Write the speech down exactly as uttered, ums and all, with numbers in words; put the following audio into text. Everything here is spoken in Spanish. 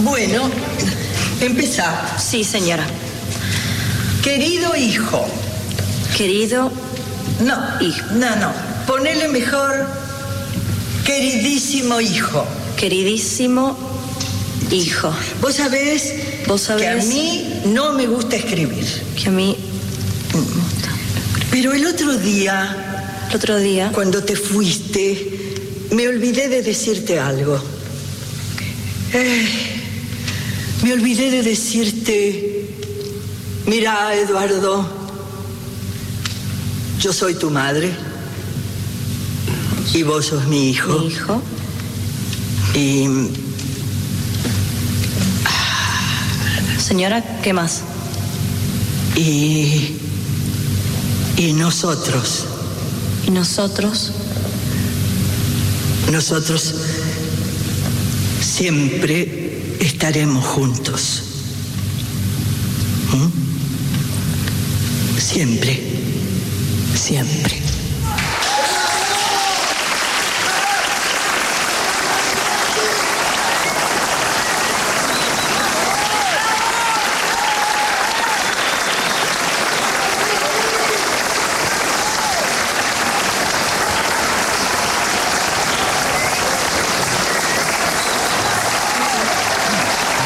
Bueno, empezá. Sí, señora. Querido hijo. Querido... No, hijo. No, no. Ponele mejor... Queridísimo hijo. Queridísimo hijo. Vos sabés... Vos sabés... que a mí no me gusta escribir. Que a mí... Pero el otro día... El otro día... Cuando te fuiste... Me olvidé de decirte algo. Eh, me olvidé de decirte... Mira, Eduardo, yo soy tu madre y vos sos mi hijo. Mi hijo. Y... Señora, ¿qué más? Y... Y nosotros... ¿Y nosotros? Nosotros siempre estaremos juntos. ¿Mm? Siempre, siempre.